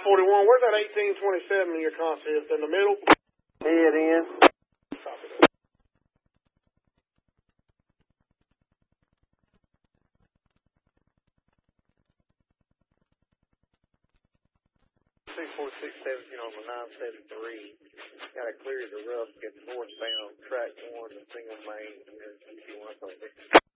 41, where's that 1827 in your consist? In the middle? Head in. Copy that. 64617 on the 973. Got to clear the rough, get northbound, track 1, and single main, and then 51.